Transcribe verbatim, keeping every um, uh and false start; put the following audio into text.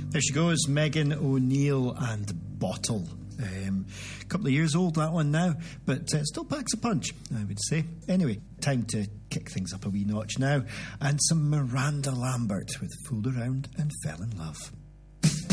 There she goes, Megan O'Neill and Bottle. Um, a couple of years old, that one now, but uh, still packs a punch, I would say. Anyway, time to kick things up a wee notch now, and some Miranda Lambert with Fooled Around and Fell in Love.